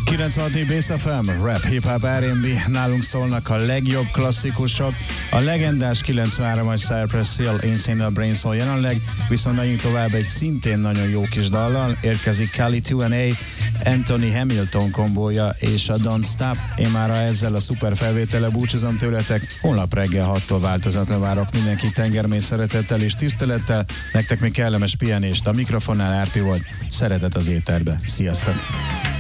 96 Bass FM, rap, hip-hop, R&B, nálunk szólnak a legjobb klasszikusok, a legendás 93-as Cypress Hill, Insane a Brain szól jelenleg, viszont megyünk tovább egy szintén nagyon jó kis dallal, érkezik Cali 2NA, Anthony Hamilton kombója és a Don't Stop. Én már ezzel a szuper felvétele búcsúzom tőletek, holnap reggel 6-tól változatlan várok mindenki tengermély szeretettel és tisztelettel, nektek még kellemes pihenést, a mikrofonnál Árpi volt, szeretet az éterbe, sziasztok!